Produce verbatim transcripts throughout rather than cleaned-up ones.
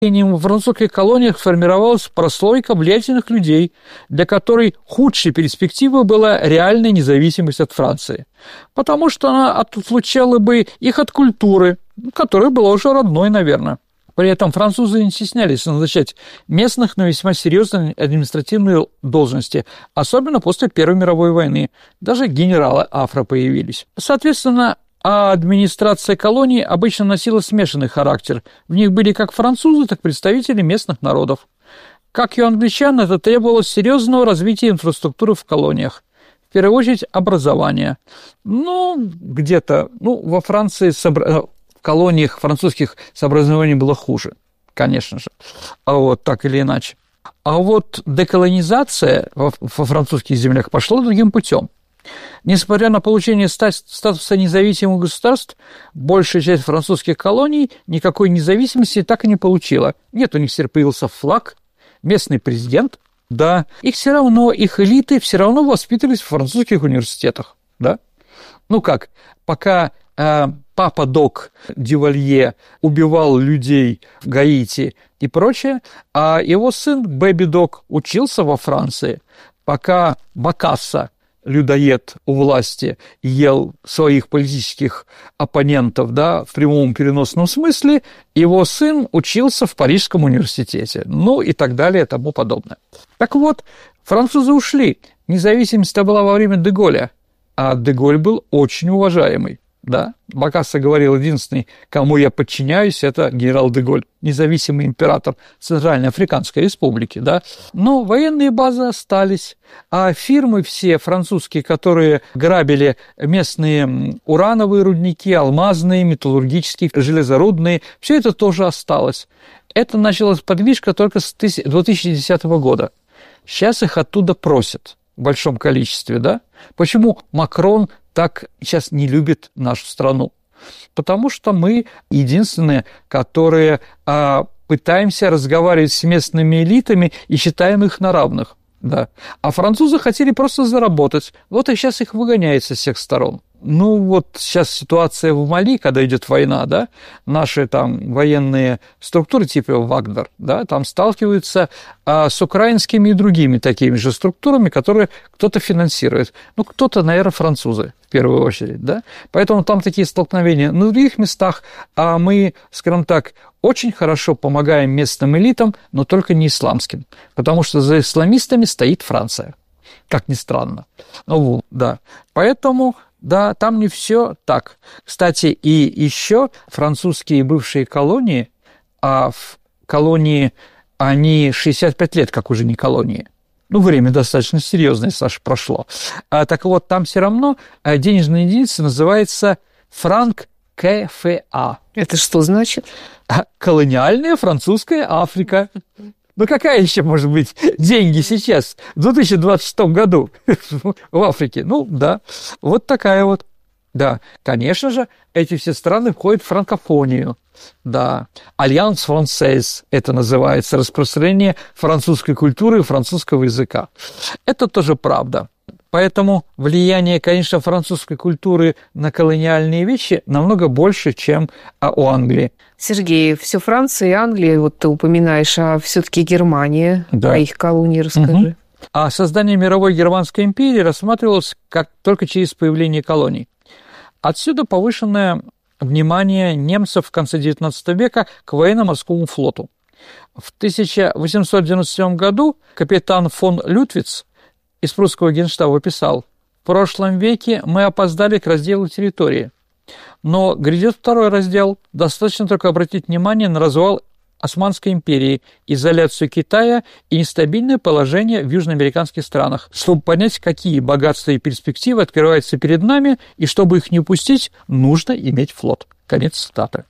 В французских колониях сформировалась прослойка влиятельных людей, для которой худшей перспективой была реальная независимость от Франции, потому что она отлучала бы их от культуры, которая была уже родной, наверное. При этом французы не стеснялись назначать местных на весьма серьезные административные должности, особенно после Первой мировой войны. Даже генералы афро появились. Соответственно, а администрация колоний обычно носила смешанный характер. В них были как французы, так и представители местных народов. Как и у англичан, это требовало серьезного развития инфраструктуры в колониях. В первую очередь, образование. Ну, где-то, ну, во Франции, в колониях французских с образованием было хуже, конечно же, а вот так или иначе. А вот деколонизация во, во французских землях пошла другим путем. Несмотря на получение статуса независимых государств, большая часть французских колоний никакой независимости так и не получила. Нет, у них теперь появился флаг, местный президент, да, их все равно, их элиты все равно воспитывались в французских университетах, да. Ну как, пока э, папа Док Дювалье убивал людей в Гаити и прочее, а его сын Бэби Док учился во Франции, пока Бокассо, людоед у власти, ел своих политических оппонентов, да, в прямом переносном смысле, его сын учился в Парижском университете, ну и так далее и тому подобное. Так вот, французы ушли, независимость-то была во время де Голля, а де Голль был очень уважаемый, да. Бокассо говорил, единственный, кому я подчиняюсь, это генерал де Голль, независимый император Центральной Африканской Республики, да. Но военные базы остались, а фирмы все французские, которые грабили местные урановые рудники, алмазные, металлургические, железорудные, все это тоже осталось. Это началась подвижка только с две тысячи десятого года. Сейчас их оттуда просят в большом количестве, да. Почему Макрон так сейчас не любит нашу страну? Потому что мы единственные, которые а, пытаемся разговаривать с местными элитами и считаем их на равных, да. А французы хотели просто заработать, вот и сейчас их выгоняют со всех сторон. Ну, вот сейчас ситуация в Мали, когда идет война, да, наши там военные структуры типа Вагнер, да, там сталкиваются а, с украинскими и другими такими же структурами, которые кто-то финансирует. Ну, кто-то, наверное, французы в первую очередь, да. Поэтому там такие столкновения. На других местах а мы, скажем так, очень хорошо помогаем местным элитам, но только не исламским, потому что за исламистами стоит Франция, как ни странно. Ну, да, поэтому... Да, там не все так. Кстати, и еще французские бывшие колонии, а в колонии они шестьдесят пять лет, как уже не колонии. Ну, время достаточно серьезное, Саша, прошло. А, так вот, там все равно денежная единица называется франк КФА. Это что значит? Колониальная французская Африка. Ну, какая еще может быть деньги сейчас, в две тысячи двадцать шестом году в Африке? Ну, да, вот такая вот. Да, конечно же, эти все страны входят в франкофонию. Да, Альянс Франсез, это называется, распространение французской культуры и французского языка. Это тоже правда. Поэтому влияние, конечно, французской культуры на колониальные вещи намного больше, чем у Англии. Сергей, все Франция и Англия, вот ты упоминаешь, а все-таки Германия, да. О их колонии расскажи. Угу. А создание мировой германской империи рассматривалось как только через появление колоний. Отсюда повышенное внимание немцев в конце девятнадцатого века к военно-морскому флоту. В тысяча восемьсот девяносто седьмом году капитан фон Лютвиц из прусского генштаба писал: «В прошлом веке мы опоздали к разделу территории, но грядет второй раздел. Достаточно только обратить внимание на развал Османской империи, изоляцию Китая и нестабильное положение в южноамериканских странах, чтобы понять, какие богатства и перспективы открываются перед нами, и чтобы их не упустить, нужно иметь флот». Конец цитаты.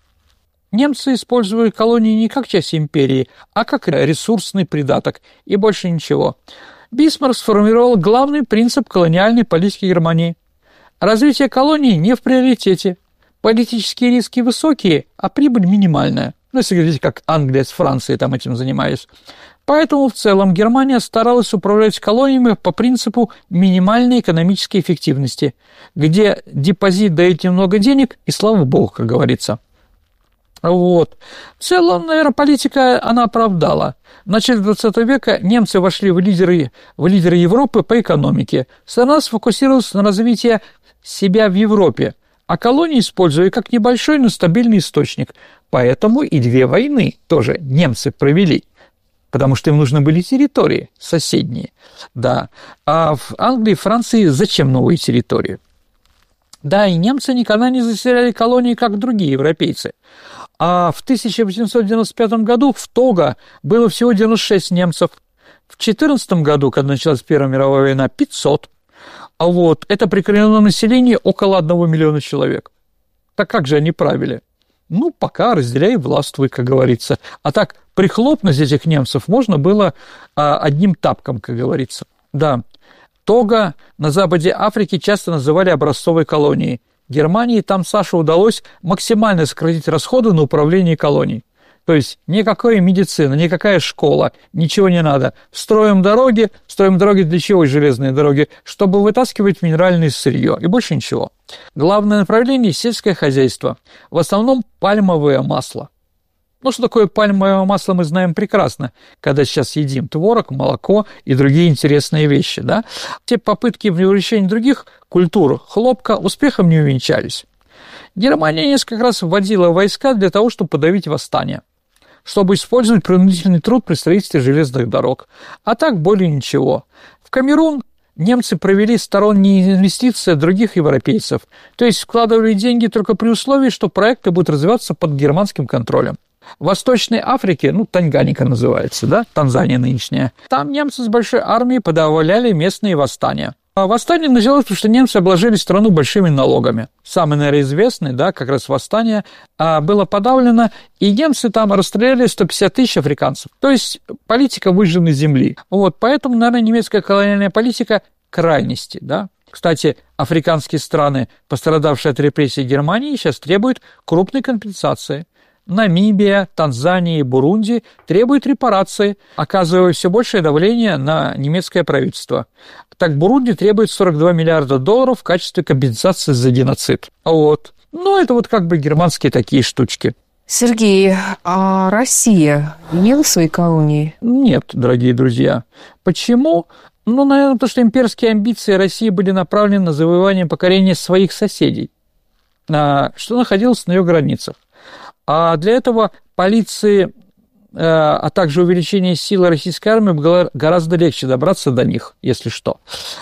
Немцы использовали колонии не как часть империи, а как ресурсный придаток, и больше ничего. Бисмарк сформировал главный принцип колониальной политики Германии. Развитие колоний не в приоритете. Политические риски высокие, а прибыль минимальная. Ну, если говорить, как Англия с Францией там этим занимались. Поэтому в целом Германия старалась управлять колониями по принципу минимальной экономической эффективности, где депозит дает немного денег, и слава богу, как говорится. Вот. В целом, наверное, политика она оправдала. В начале двадцатого века немцы вошли в лидеры, в лидеры Европы по экономике. Страна сфокусировалась на развитии себя в Европе, а колонии использовали как небольшой, но стабильный источник. Поэтому и две войны тоже немцы провели, потому что им нужны были территории соседние. Да. А в Англии и Франции зачем новые территории? Да, и немцы никогда не заселяли колонии, как другие европейцы. А в тысяча восемьсот девяносто пятом году в Того было всего девяносто шесть немцев. В тысяча девятьсот четырнадцатом году, когда началась Первая мировая война, пятьсот. А вот это при коренном населении около одного миллиона человек. Так как же они правили? Ну, пока разделяй и властвуй, как говорится. А так прихлопнуть этих немцев можно было а, одним тапком, как говорится. Да, Того на западе Африки часто называли образцовой колонией. Германии там, Саше, удалось максимально сократить расходы на управление колонией. То есть никакой медицины, никакая школа, ничего не надо. Строим дороги, строим дороги для чего, железные дороги? Чтобы вытаскивать минеральное сырье, и больше ничего. Главное направление – сельское хозяйство. В основном пальмовое масло. Ну, что такое пальмовое масло, мы знаем прекрасно, когда сейчас едим творог, молоко и другие интересные вещи, да? Те попытки в увеличении других культур хлопка успехом не увенчались. Германия несколько раз вводила войска для того, чтобы подавить восстание, чтобы использовать принудительный труд при строительстве железных дорог. А так более ничего. В Камерун немцы провели сторонние инвестиции других европейцев, то есть вкладывали деньги только при условии, что проекты будут развиваться под германским контролем. В Восточной Африке, ну, Танганьика называется, да, Танзания нынешняя, там немцы с большой армией подавляли местные восстания. А восстание началось, потому что немцы обложили страну большими налогами. Самое, наверное, известное, да, как раз восстание было подавлено, и немцы там расстреляли сто пятьдесят тысяч африканцев. То есть политика выжженной земли. Вот, поэтому, наверное, немецкая колониальная политика крайности, да. Кстати, африканские страны, пострадавшие от репрессий Германии, сейчас требуют крупной компенсации. Намибия, Танзания и Бурунди требуют репарации, оказывая все большее давление на немецкое правительство. Так, Бурунди требует сорок два миллиарда долларов в качестве компенсации за геноцид. Вот. Ну, это вот как бы германские такие штучки. Сергей, а Россия имела свои колонии? Нет, дорогие друзья. Почему? Ну, наверное, потому что имперские амбиции России были направлены на завоевание покорения своих соседей, что находилось на ее границах. А для этого полиции, а также увеличение силы российской армии было гораздо легче добраться до них, если что.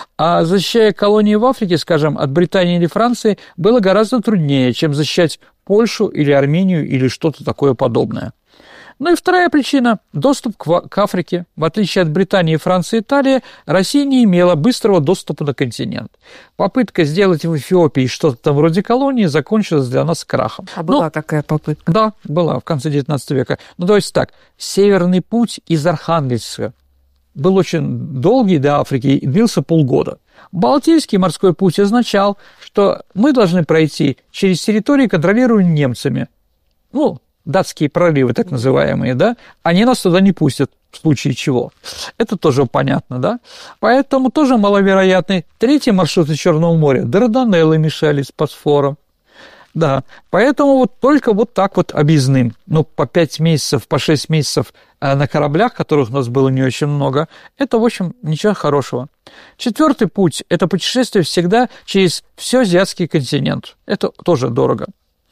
А защищая колонии в Африке, скажем, от Британии или Франции, было гораздо труднее, чем защищать Польшу или Армению или что-то такое подобное. Ну и вторая причина – доступ к Африке. В отличие от Британии, Франции и Италии, Россия не имела быстрого доступа на континент. Попытка сделать в Эфиопии что-то там вроде колонии закончилась для нас крахом. А была ну, такая попытка? Да, была в конце девятнадцатого века. Ну, то есть так, Северный путь из Архангельска был очень долгий до Африки и длился полгода. Балтийский морской путь означал, что мы должны пройти через территории, контролируемые немцами. Ну, датские проливы, так называемые, да, они нас туда не пустят, в случае чего. Это тоже понятно, да. Поэтому тоже маловероятный третий маршрут из Черного моря. Дарданеллы мешали с Босфором. Да, поэтому вот только вот так вот объездным. Ну, по пять месяцев, по шесть месяцев на кораблях, которых у нас было не очень много, это, в общем, ничего хорошего. Четвертый путь – это путешествие всегда через всё азиатский континент. Это тоже дорого.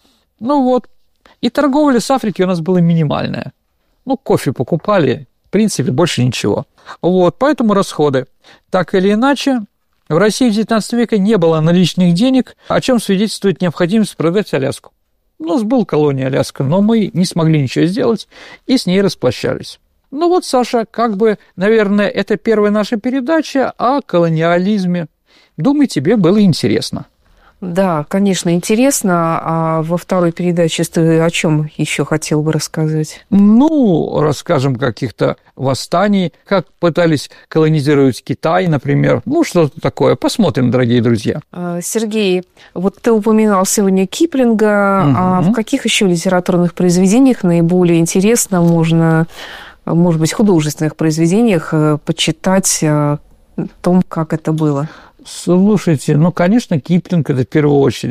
Ну вот. И торговля с Африкой у нас была минимальная. Ну, кофе покупали, в принципе, больше ничего. Вот, поэтому расходы. Так или иначе, в России в девятнадцатом веке не было наличных денег, о чем свидетельствует необходимость продать Аляску. У нас была колония Аляска, но мы не смогли ничего сделать и с ней расплащались. Ну вот, Саша, как бы, наверное, это первая наша передача о колониализме. Думаю, тебе было интересно. Да, конечно, интересно. А во второй передаче ты о чем еще хотел бы рассказать? Ну, расскажем о каких-то восстаний, как пытались колонизировать Китай, например. Ну, что-то такое. Посмотрим, дорогие друзья. Сергей, вот ты упоминал сегодня Киплинга. Угу. А в каких еще литературных произведениях наиболее интересно можно, может быть, художественных произведениях почитать о том, как это было? Слушайте, ну, конечно, Киплинг – это в первую очередь.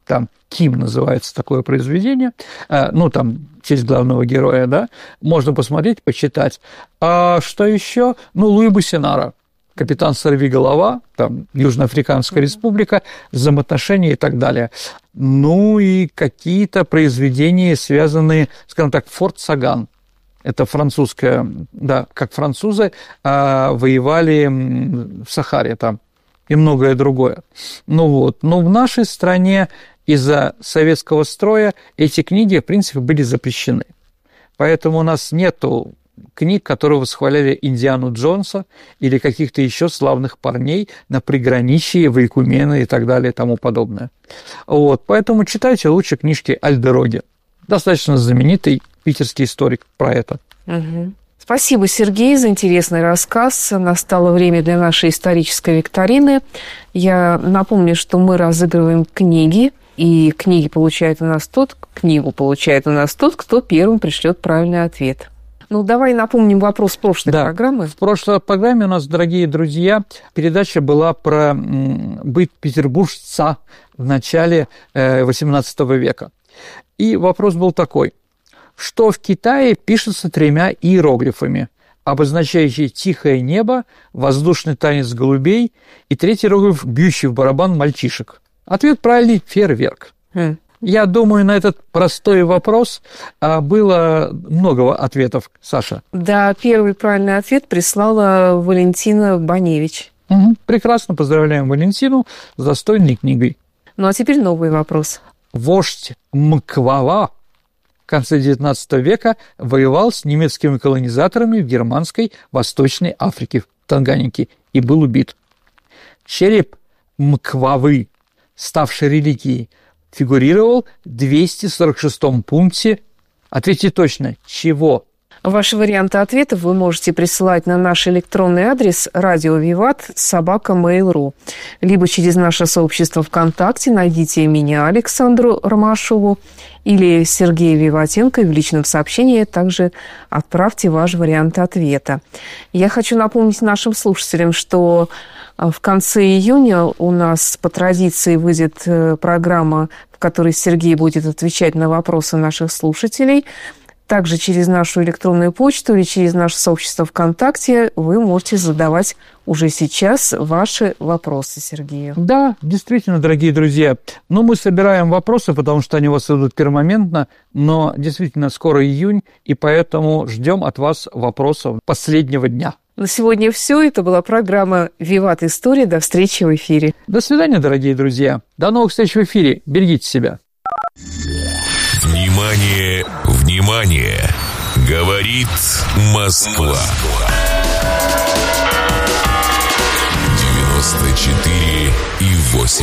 там «Ким» называется такое произведение, ну, там, в честь главного героя, да, можно посмотреть, почитать. А что еще? Ну, Луи Буссенара, «Капитан Сорвиголова», там, Южноафриканская республика, взаимоотношения и так далее. Ну, и какие-то произведения, связанные, скажем так, «Форт Саган». Это французская, да, как французы а, воевали в Сахаре там и многое другое. Ну вот, но в нашей стране из-за советского строя эти книги, в принципе, были запрещены. Поэтому у нас нету книг, которые восхваляли Индиану Джонса или каких-то еще славных парней на приграничье, Вайкумены и так далее и тому подобное. Вот, поэтому читайте лучше книжки Альдероги. Достаточно знаменитый питерский историк про это. Угу. Спасибо, Сергей, за интересный рассказ. Настало время для нашей исторической викторины. Я напомню, что мы разыгрываем книги, и книги получает у нас тот, книгу получает у нас тот, кто первым пришлет правильный ответ. Ну, давай напомним вопрос прошлой да. программы. В прошлой программе у нас, дорогие друзья, передача была про быт петербуржца в начале восемнадцатого века. И вопрос был такой. Что в Китае пишется тремя иероглифами, обозначающие тихое небо, воздушный танец голубей и третий иероглиф, бьющий в барабан мальчишек? Ответ правильный – фейерверк. Mm. Я думаю, на этот простой вопрос было много ответов. Саша? Да, первый правильный ответ прислала Валентина Баневич. Угу. Прекрасно, поздравляем Валентину с достойной книгой. Ну, а теперь новый вопрос. Вождь Мквава в конце девятнадцатого века воевал с немецкими колонизаторами в германской Восточной Африке, в Танганьике, и был убит. Череп Мквавы, ставший реликвией, фигурировал в двухсот сорок шестом пункте. Ответьте точно, чего? Ваши варианты ответов вы можете присылать на наш электронный адрес радио Виват собака мейл точка ру, либо через наше сообщество ВКонтакте найдите меня, Александру Ромашову, или Сергея Виватенко в личном сообщении, также отправьте ваш вариант ответа. Я хочу напомнить нашим слушателям, что в конце июня у нас по традиции выйдет программа, в которой Сергей будет отвечать на вопросы наших слушателей. Также через нашу электронную почту или через наше сообщество ВКонтакте вы можете задавать уже сейчас ваши вопросы Сергею. Да, действительно, дорогие друзья. Ну, мы собираем вопросы, потому что они у вас идут пермоментно, но действительно скоро июнь, и поэтому ждем от вас вопросов последнего дня. На сегодня все. Это была программа «Виват История». До встречи в эфире. До свидания, дорогие друзья. До новых встреч в эфире. Берегите себя. Внимание, внимание! Говорит Москва. девяносто четыре и восемь.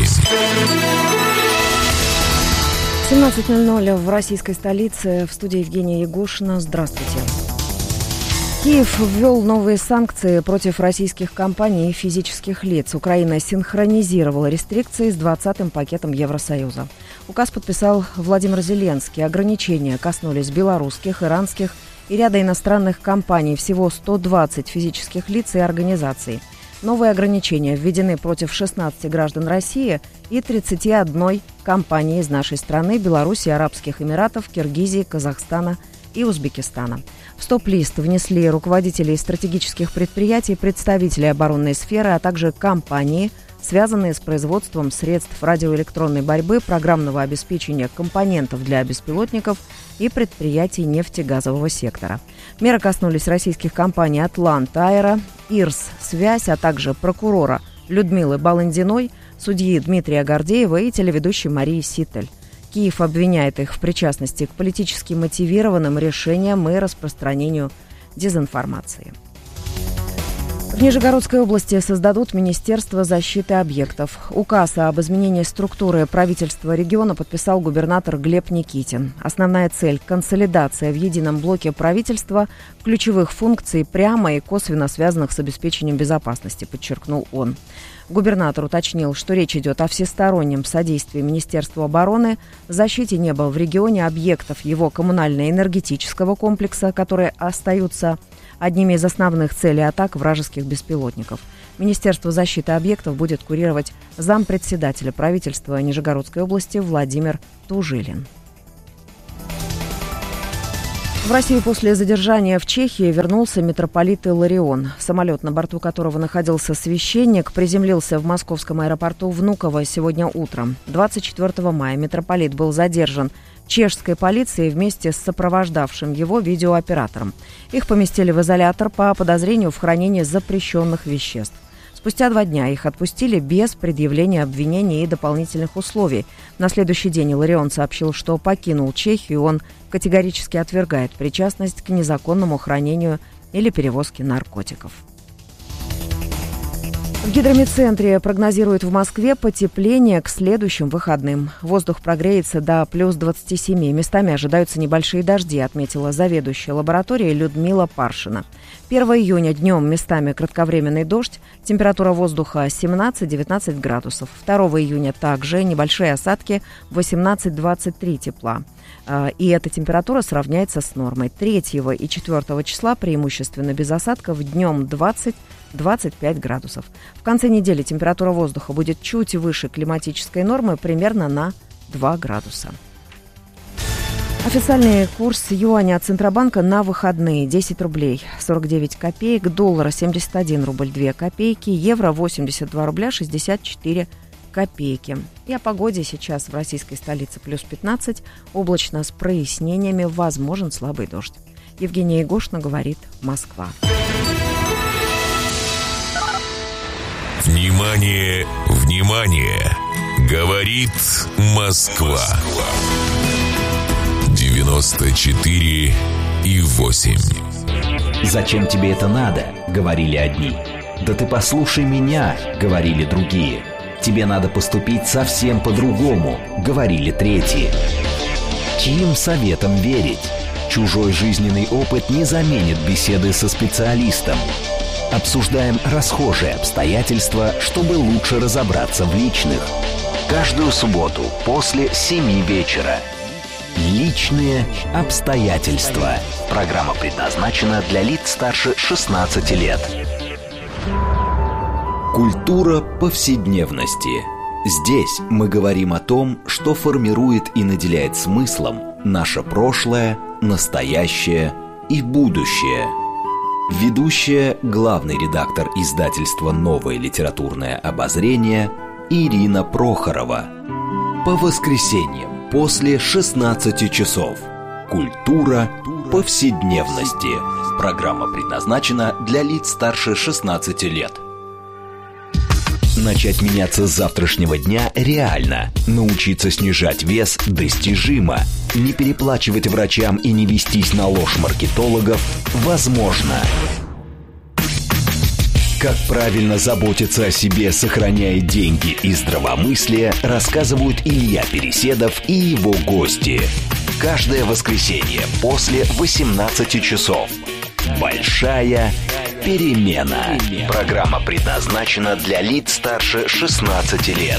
семнадцать ноль ноль в российской столице. В студии Евгения Ягушина. Здравствуйте. Киев ввел новые санкции против российских компаний и физических лиц. Украина синхронизировала рестрикции с двадцатым пакетом Евросоюза. Указ подписал Владимир Зеленский. Ограничения коснулись белорусских, иранских и ряда иностранных компаний. Всего сто двадцать физических лиц и организаций. Новые ограничения введены против шестнадцати граждан России и тридцати одной компании из нашей страны, Беларуси, Арабских Эмиратов, Киргизии, Казахстана и Узбекистана. В стоп-лист внесли руководителей стратегических предприятий, представителей оборонной сферы, а также компании, связанные с производством средств радиоэлектронной борьбы, программного обеспечения компонентов для беспилотников и предприятий нефтегазового сектора. Меры коснулись российских компаний «Атлант Аэро», «Ирс Связь», а также прокурора Людмилы Баландиной, судьи Дмитрия Гордеева и телеведущей Марии Ситель. Киев обвиняет их в причастности к политически мотивированным решениям и распространению дезинформации. В Нижегородской области создадут Министерство защиты объектов. Указ об изменении структуры правительства региона подписал губернатор Глеб Никитин. Основная цель – консолидация в едином блоке правительства ключевых функций, прямо и косвенно связанных с обеспечением безопасности, подчеркнул он. Губернатор уточнил, что речь идет о всестороннем содействии Министерству обороны защите неба в регионе, объектов его коммунально-энергетического комплекса, которые остаются одними из основных целей атак вражеских беспилотников. Министерство защиты объектов будет курировать зампредседателя правительства Нижегородской области Владимир Тужилин. В Россию после задержания в Чехии вернулся митрополит Илларион. Самолет, на борту которого находился священник, приземлился в московском аэропорту Внуково сегодня утром. двадцать четвёртого мая митрополит был задержан чешской полицией вместе с сопровождавшим его видеооператором. Их поместили в изолятор по подозрению в хранении запрещенных веществ. Спустя два дня их отпустили без предъявления обвинений и дополнительных условий. На следующий день Илларион сообщил, что покинул Чехию. Он категорически отвергает причастность к незаконному хранению или перевозке наркотиков. В гидрометцентре прогнозируют в Москве потепление к следующим выходным. Воздух прогреется до плюс двадцати семи. Местами ожидаются небольшие дожди, отметила заведующая лабораторией Людмила Паршина. первого июня днем местами кратковременный дождь, температура воздуха семнадцать-девятнадцать градусов. второго июня также небольшие осадки восемнадцать-двадцать три тепла. И эта температура сравняется с нормой. третьего и четвёртого числа преимущественно без осадков, днем двадцать-двадцать пять градусов. В конце недели температура воздуха будет чуть выше климатической нормы, примерно на два градуса. Официальный курс юаня от Центробанка на выходные: десять рублей сорок девять копеек, доллара семьдесят один рубль две копейки, евро восемьдесят два рубля шестьдесят четыре копейки. И о погоде сейчас в российской столице плюс пятнадцать, облачно с прояснениями, возможен слабый дождь. Евгения Егошина, говорит Москва. Внимание, внимание! Говорит Москва. девяносто четыре и восемь. «Зачем тебе это надо?» — говорили одни. «Да ты послушай меня!» — говорили другие. «Тебе надо поступить совсем по-другому!» — говорили третьи. Чьим советом верить? Чужой жизненный опыт не заменит беседы со специалистом. Обсуждаем расхожие обстоятельства, чтобы лучше разобраться в личных. Каждую субботу после семи вечера. Личные обстоятельства. Программа предназначена для лиц старше шестнадцати лет. Культура повседневности. Здесь мы говорим о том, что формирует и наделяет смыслом наше прошлое, настоящее и будущее. Ведущая, главный редактор издательства «Новое литературное обозрение» Ирина Прохорова. По воскресеньям после шестнадцати часов. Культура повседневности. Программа предназначена для лиц старше шестнадцати лет. Начать меняться с завтрашнего дня реально. Научиться снижать вес достижимо. Не переплачивать врачам и не вестись на ложь маркетологов возможно. Как правильно заботиться о себе, сохраняя деньги и здравомыслие, рассказывают Илья Переседов и его гости. Каждое воскресенье после восемнадцати часов. Большая перемена. Программа предназначена для лиц старше шестнадцати лет.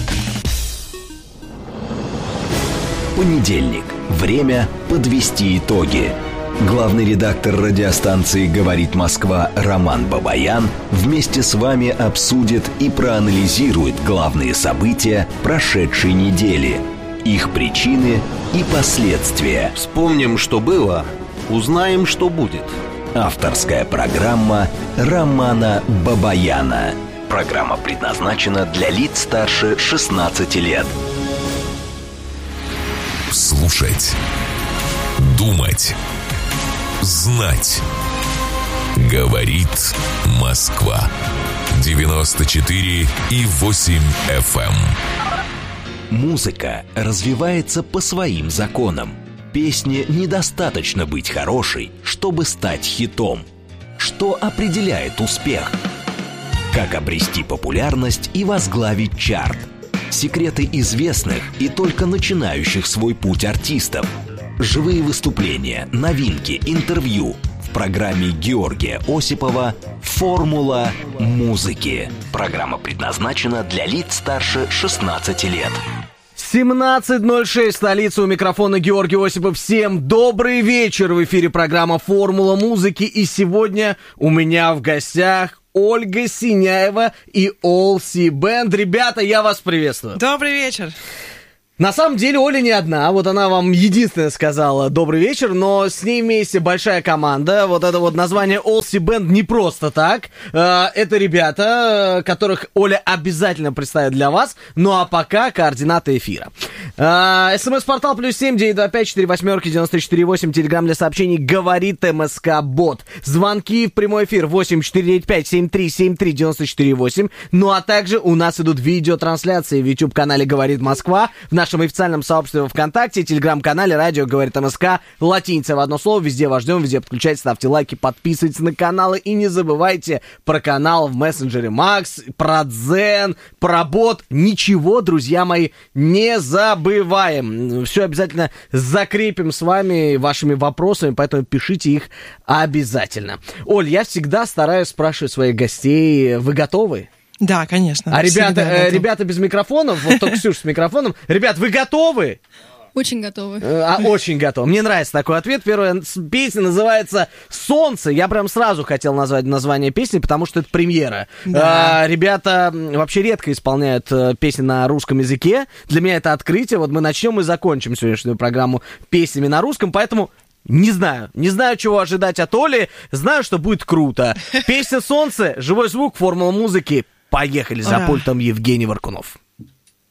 Понедельник. Время подвести итоги. Главный редактор радиостанции «Говорит Москва» Роман Бабаян вместе с вами обсудит и проанализирует главные события прошедшей недели, их причины и последствия. Вспомним, что было, узнаем, что будет. Авторская программа Романа Бабаяна. Программа предназначена для лиц старше шестнадцати лет. Слушать, думать, знать. Говорит Москва. девяносто четыре и восемь эф эм. Музыка развивается по своим законам. Песне недостаточно быть хорошей, чтобы стать хитом. Что определяет успех? Как обрести популярность и возглавить чарт? Секреты известных и только начинающих свой путь артистов. Живые выступления, новинки, интервью. В программе Георгия Осипова «Формула музыки». Программа предназначена для лиц старше шестнадцати лет. семнадцать ноль шесть, столица, у микрофона Георгий Осипов. Всем добрый вечер, в эфире программа «Формула музыки». И сегодня у меня в гостях Ольга Синяева и All C Band. Ребята, я вас приветствую. Добрый вечер. На самом деле Оля не одна, вот она вам единственная сказала «добрый вечер», но с ней вместе большая команда, вот это вот название All C Band не просто так, это ребята, которых Оля обязательно представит для вас, ну а пока координаты эфира. СМС-портал плюс семь девять два пять четыре восьмерки девяносто четыре восемь, телеграм для сообщений «Говорит МСК Бот», звонки в прямой эфир восемь четыре девять пять семь три семь три девяносто четыре восемь, ну а также у нас идут видеотрансляции в YouTube-канале «Говорит Москва», в нашем В нашем официальном сообществе ВКонтакте, телеграм-канале «Радио говорит МСК», латиница в одно слово, везде вас ждем, везде подключайтесь, ставьте лайки, подписывайтесь на каналы и не забывайте про канал в мессенджере Макс, про Дзен, про Бот, ничего, друзья мои, не забываем. Все обязательно закрепим с вами вашими вопросами, поэтому пишите их обязательно. Оль, я всегда стараюсь спрашивать своих гостей, вы готовы? Да, конечно. А ребята, э, ребята без микрофонов, вот только Ксюша с микрофоном. Ребят, вы готовы? Очень готовы. А, очень готовы. Мне нравится такой ответ. Первая песня называется «Солнце». Я прям сразу хотел назвать название песни, потому что это премьера. Да. А, ребята вообще редко исполняют песни на русском языке. Для меня это открытие. Вот мы начнем и закончим сегодняшнюю программу песнями на русском, поэтому... Не знаю, не знаю, чего ожидать от Оли, знаю, что будет круто. Песня «Солнце», живой звук, формула музыки. Поехали, за пультом Евгений Варкунов.